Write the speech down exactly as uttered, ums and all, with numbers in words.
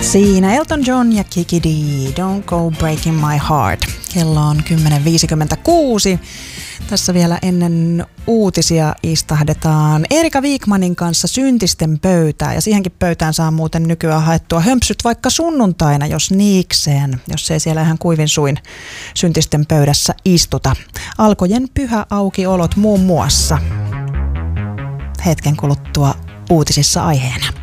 Siinä Elton John ja Kiki D, Don't Go Breaking My Heart. Kello on kymmenen viisikymmentäkuusi. Tässä vielä ennen uutisia istahdetaan Erika Wikmanin kanssa syntisten pöytään. Ja siihenkin pöytään saa muuten nykyään haettua hömpsyt vaikka sunnuntaina, jos niikseen, jos ei siellä ihan kuivin suin syntisten pöydässä istuta. Alkojen pyhä aukiolot muun muassa. Hetken kuluttua uutisissa aiheena.